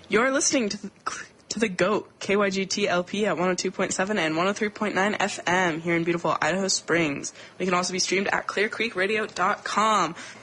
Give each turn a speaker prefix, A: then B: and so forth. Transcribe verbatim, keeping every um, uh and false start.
A: You're listening to the, to the GOAT, K Y G T L P at one oh two point seven and one oh three point nine F M here in beautiful Idaho Springs. We can also be streamed at clear creek radio dot com.